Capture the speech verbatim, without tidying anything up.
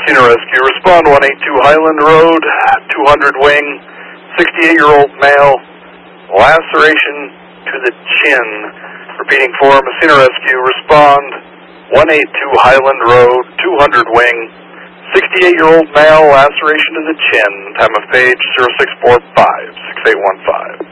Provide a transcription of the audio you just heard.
Messina Rescue. Respond one eight two Highland Road, two hundred wing, sixty-eight-year-old male, laceration to the chin. Repeating for Messina Rescue. Respond one eight two Highland Road, two hundred wing, sixty-eight-year-old male, laceration to the chin. Time of page zero six four five, six eight one five.